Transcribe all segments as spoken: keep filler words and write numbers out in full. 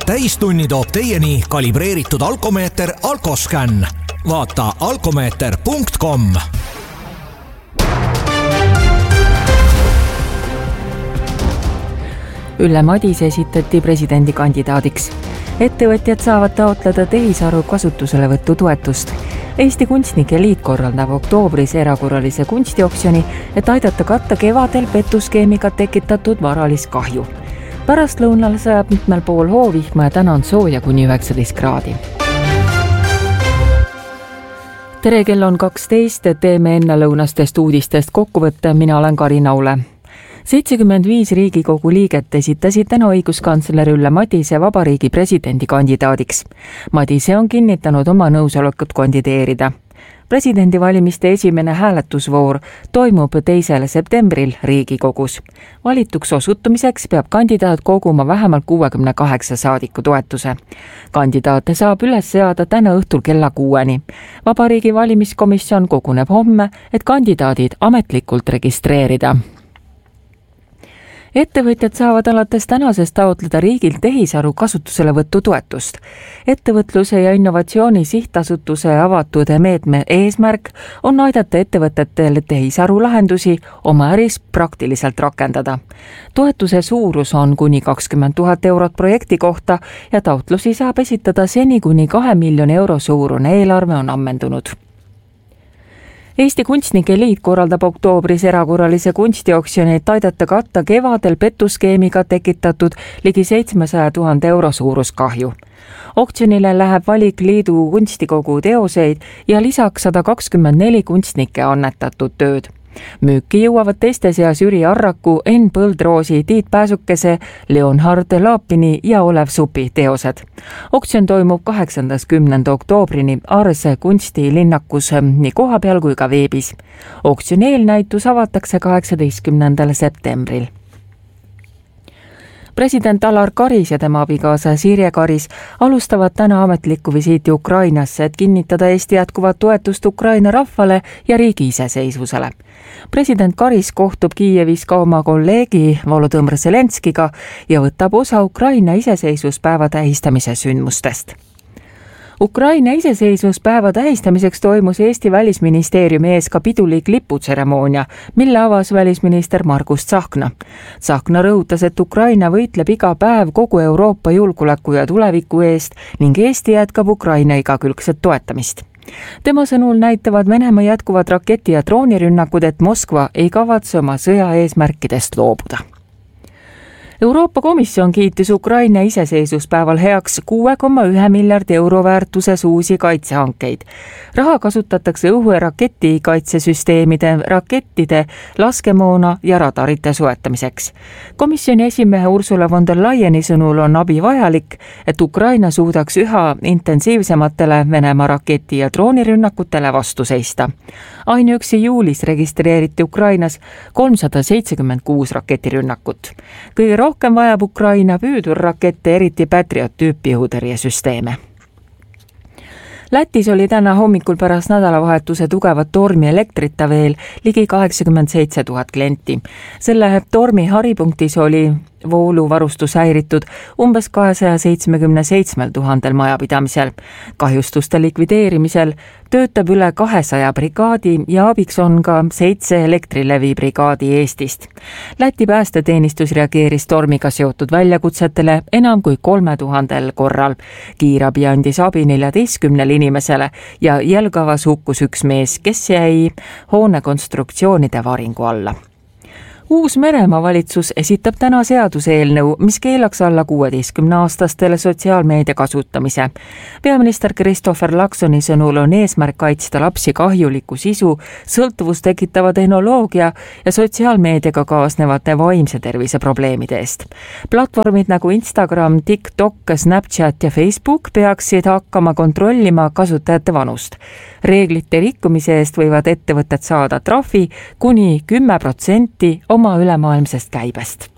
täistunni toob teieni kalibreeritud alkomeeter Alkoscan. Vaata alkomeeter punkt com. Ülle Madise esitati presidendikandidaadiks. Ettevõtjad saavad taotleda tehisaru kasutuselevõttu toetust. Eesti Kunstnike Liit korraldab oktoobris erakorralise kunstioksjoni, et aidata katta kevadel petuskeemiga tekitatud varalist kahju. Pärast lõunal sajab mitmel pool hoovihma ja täna on sooja kuni üheksateist kraadi. Tere, kell on kaksteist, teeme enne lõunastest uudistest kokkuvõtte, mina olen Karin Aule. seitsekümmend viis Riigikogu liiget esitasid täna õiguskantsler Ülle Madise vabariigi presidendi kandidaadiks. Madise on kinnitanud oma nõusolekut kandideerida. Presidendivalimiste esimene hääletusvoor toimub teisel septembril Riigikogus. Valituks osutumiseks peab kandidaat koguma vähemalt kuuekümne kaheksa saadiku toetuse. Kandidaate saab üles seada täna õhtul kella kuueni. Vabariigi valimiskomisjon koguneb homme, et kandidaadid ametlikult registreerida. Ettevõtjad saavad alates tänasest taotleda riigilt tehisaru kasutuselevõttu toetust. Ettevõtluse ja innovatsiooni sihtasutuse avatud meetme eesmärk on aidata ettevõtetel tehisaru lahendusi oma äris praktiliselt rakendada. Toetuse suurus on kuni kakskümmend tuhat eurot projekti kohta ja taotlusi saab esitada seni kuni kahe miljoni euro suurune eelarve on ammendunud. Eesti Kunstnike Liit korraldab oktoobris erakorralise kunstioksjoni, et aidata katta kevadel petuskeemiga tekitatud ligi seitsmesaja tuhande euro suurus kahju. Oktsionile läheb valik liidu kunstikogu teoseid ja lisaks sada kakskümmend neli kunstnike annetatud tööd. Müüki jõuavad teiste seas Jüri Arraku, Enn Põldroosi, Tiit Pääsukese, Leonhard Laapini ja Olev Supi teosed. Oktsion toimub kaheksandast kümnenda oktoobrini Aarse kunstilinnakus nii kohapeal kui ka veebis. Oktsioni eelnäitus avatakse kaheksateistkümnendal septembril. President Alar Karis ja tema abikaasa Sirje Karis alustavad täna ametlikku visiiti Ukrainasse, et kinnitada Eesti jätkuvat toetust Ukraina rahvale ja riigi iseseisvusele. President Karis kohtub Kiievis ka oma kolleegi Volodõmõr Zelenskiga ja võtab osa Ukraina iseseisvuspäeva tähistamise sündmustest. Ukraina iseseisvuspäeva tähistamiseks toimus Eesti Välisministeeriumi ees ka pidulik liputseremoonia, mille avas välisminister Margus Tsahkna. Tsahkna rõhutas, et Ukraina võitleb iga päev kogu Euroopa julgeoleku ja tuleviku eest ning Eesti jätkab Ukraina igakülgset toetamist. Tema sõnul näitavad Venemaa jätkuvad raketi- ja droonirünnakud, et Moskva ei kavatse oma sõja eesmärkidest loobuda. Euroopa Komisjon kiitis Ukraina iseseisvuspäeval heaks kuue koma ühe miljardi euro väärtuses uusi kaitsehankeid. Raha kasutatakse õhu- ja raketikaitsesüsteemide, rakettide, laskemoona ja radarite soetamiseks. Komisjoni esimehe Ursula von der Leyeni sõnul on abi vajalik, et Ukraina suudaks üha intensiivsematele Venemaa raketi- ja droonirünnakutele vastu seista. Ainuüksi juulis registreeriti Ukrainas kolmsada seitsekümmend kuus raketirünnakut. Kõige rohkem vajab Ukraina püüdurrakette, eriti Patriot-tüüpi õhutõrjesüsteeme. Lätis oli täna hommikul pärast nädalavahetuse tugevat tormi elektrita veel ligi kaheksakümmend seitse tuhat klienti. Selle tormi haripunktis oli vooluvarustus häiritud umbes kahesaja seitsmekümne seitsmel tuhandel majapidamisel. Kahjustuste likvideerimisel töötab üle kahesaja brigaadi ja abiks on ka seitse Elektrilevi brigaadi Eestist. Läti päästeteenistus reageeris tormiga seotud väljakutsetele enam kui kolme tuhandel korral. Kiirabi andis abi neljateistkümnele inimesele ja Jelgavas hukkus üks mees, kes jäi hoone konstruktsioonide varingu alla. Uus-Meremaa valitsus esitab täna seaduseelnõu, mis keelaks alla kuueteistkümne-aastastele sotsiaalmeedia kasutamise. Peaminister Christopher Luxoni sõnul on eesmärk kaitsta lapsi kahjuliku sisu, sõltuvust tekitava tehnoloogia ja sotsiaalmeediaga kaasnevate vaimse tervise probleemide eest. Platvormid nagu Instagram, TikTok, Snapchat ja Facebook peaksid hakkama kontrollima kasutajate vanust. Reeglite rikkumise eest võivad ettevõtted saada trahvi kuni kümme protsenti oma ülemaailmsest käibest.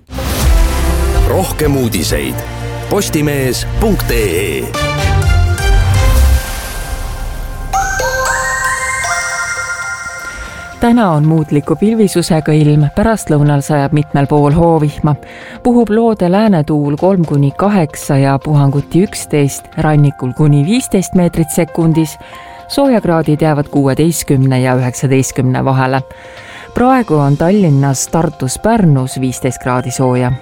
Rohkem uudiseid postimees punkt ee. täna on muutliku pilvisusega ilm, pärastlõunal sajab mitmel pool hoovihma. Puhub loode läänetuul kolm kuni kaheksa ja puhanguti üksteist, rannikul kuni viisteist meetrit sekundis. Soojakraadid jäävad kuueteistkümne ja üheksateistkümne vahele. Praegu on Tallinnas, Tartus, Pärnus viisteist kraadi sooja.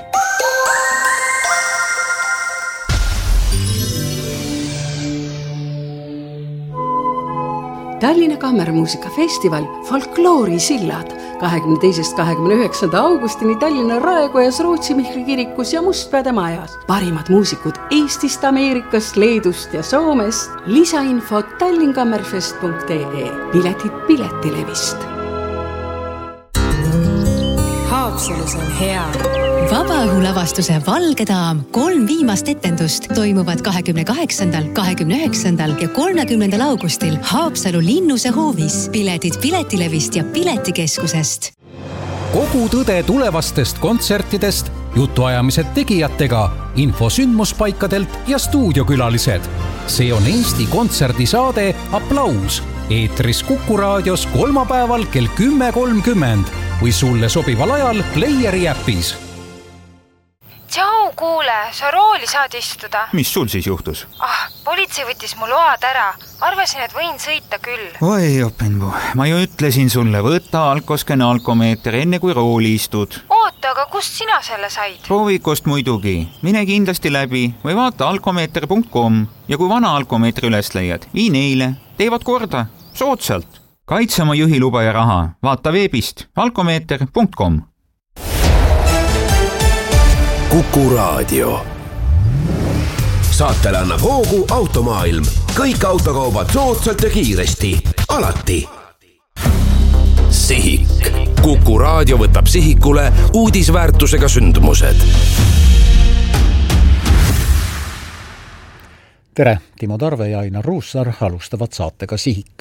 Tallinna Kammermuusikafestival Folkloori sillad kahekümne teisest kahekümne üheksanda augustini Tallinna Raekojas, Rootsi Mihkli kirikus ja Mustpeade majas. Parimad muusikud Eestist, Ameerikast, Leedust ja Soomest. Lisainfot tallinkammerfest punkt ee. Piletid Piletilevist. Haapsalus on hea. Vabaõhulavastuse Valge daam kolm viimast etendust toimuvad kahekümne kaheksandal, kahekümne üheksandal ja kolmekümnendal augustil Haapsalu Linnuse hoovis. Piletid Piletilevist ja Piletikeskusest. Kogu tõde tulevastest kontsertidest, jutuajamised tegijatega, info sündmuspaikadelt ja stuudiokülalised. See on Eesti kontserdisaade Applaus. Eetris Kuku raadios kolmapäeval kell kümme kolmkümmend või sulle sobival ajal Playeri äpis. Tšau, kuule, sa rooli saad istuda. Mis sul siis juhtus? Ah, politsei võttis mu load ära. Arvasin, et võin sõita küll. Oi, Openbu, ma ju ütlesin sulle, võtta alkosken alkomeeter enne kui rooli istud. Oota, aga kust sina selle said? Proovikust muidugi. Mine kindlasti läbi või vaata alkomeeter punkt com ja kui vana alkomeetri üles leiad, vii neile. Teevad korda. Sootsalt. Kaitse oma juhiluba ja raha. Vaata veebist alkomeeter punkt com. Kuku raadio. Saatele annab hoogu Automaailm. Kõik autokaubad soodsalt ja kiiresti. Alati. Sihik. Kuku raadio võtab sihikule uudisväärtusega sündmused. Tere, Timo Tarve ja Ainar Ruussar alustavad saatega Sihik.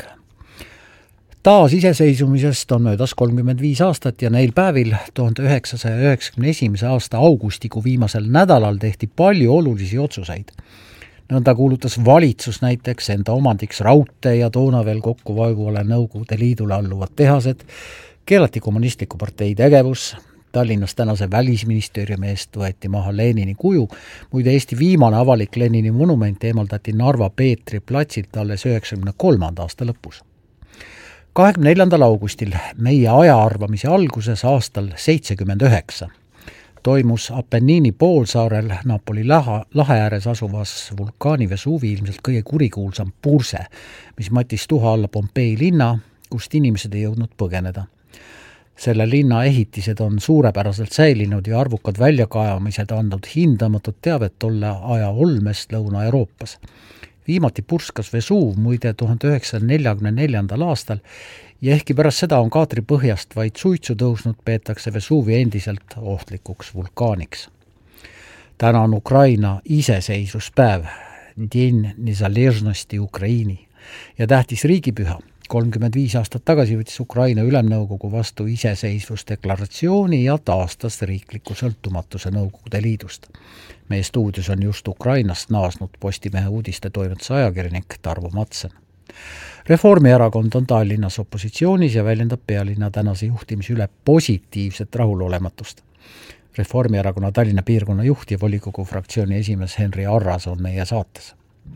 Taas iseseisumisest on möödas kolmkümmend viis aastat ja neil päevil tuhande üheksasaja üheksakümne esimese aasta augustikuu viimasel nädalal tehti palju olulisi otsuseid. Nõnda kuulutas valitsus näiteks enda omandiks raudtee ja toona veel kokku vaevuvale Nõukogude Liidule alluvad tehased, keelati kommunistliku partei tegevus, Tallinnas tänase välisministeeriumi eest võeti maha Lenini kuju, muide Eesti viimane avalik Lenini monument eemaldati Narva Peetri platsilt alles üheksakümne kolmanda aasta lõpus. kahekümne neljandal augustil meie ajaarvamise alguses aastal seitsekümmend üheksa toimus Apennini poolsaarel Napoli laha, lahe ääres asuvas vulkaani Vesuvi ilmselt kõige kurikuulsam purse, mis matis tuha alla Pompei linna, kust inimesed ei jõudnud põgeneda. Selle linna ehitised on suurepäraselt säilinud ja arvukad väljakaevamised andnud hindamatut teavet tolle aja olmest Lõuna-Euroopas. Viimati purskas Vesuv muide tuhande üheksasaja neljakümne neljandal aastal ja ehkki pärast seda on kaatri põhjast vaid suitsu tõusnud, peetakse Vesuvi endiselt ohtlikuks vulkaaniks. Täna on Ukraina iseseisvuspäev, Dien Nizalezhnosti Ukraini ja tähtis riigipüha. kolmkümmend viis aastat tagasi võttis Ukraina Ülemnõukogu vastu iseseisvusdeklaratsiooni ja taastas riikliku sõltumatuse Nõukogude Liidust. Meie stuudios on just Ukrainast naasnud Postimehe uudiste toimetuse ajakirjanik Tarvo Matsen. Reformierakond on Tallinnas opositsioonis ja väljendab pealinna tänase juhtimise üle positiivset rahulolematust. Reformierakonna Tallinna piirkonna juht ja volikogu fraktsiooni esimees Henri Arras on meie saates.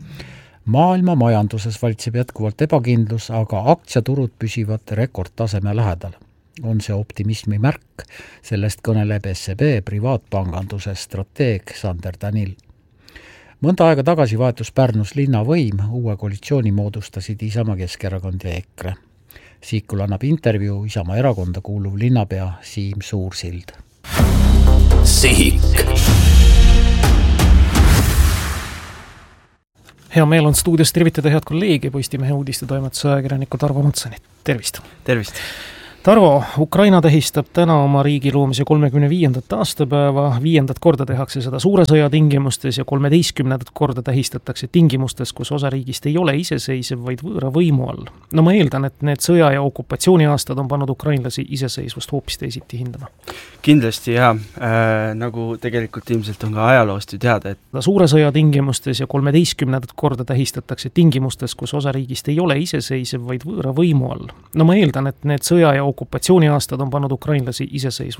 Maailma majanduses valitseb jätkuvalt ebakindlus, aga aktsiaturud püsivad rekordtaseme lähedal. On see optimismi märk, sellest kõneleb S E B privaatpanganduse strateeg Sander Danil. Mõnda aega tagasi vahetus Pärnus linnavõim, uue koalitsiooni moodustasid Isamaa, Keskerakond ja EKRE. Siikul annab intervjuu Isamaa erakonda kuuluv linnapea Siim Suursild. Sihik. Hea meel on stuudios tervitada head kolleegi Postimehe uudiste toimetuse ajakirjanikku Tarvo Matsenit. Tervist! Tervist! Tarvo, Ukraina tähistab täna oma riigi loomise kolmekümne viiendat aastapäeva, viiendat korda tehakse seda suure sõja tingimustes ja kolmeteistkümnendat korda tähistatakse tingimustes, kus osa riigist ei ole iseseisev, vaid võõra võimu all. No ma eeldan, et need sõja- ja okupatsiooni aastad on pannud ukrainlasi iseseisvust hoopis teisiti hindama. Kindlasti jah, äh, nagu tegelikult ilmselt on ka ajaloost ju teada, et suure sõja tingimustes ja kolmeteistkümnendat korda tähistatakse tingimustes, kus osa riigist ei ole iseseisev, vaid võõra võimu all. No ma eeldan, et need sõja- ja okupatsiooniaastad on pannud ukrainlasi iseseisvuse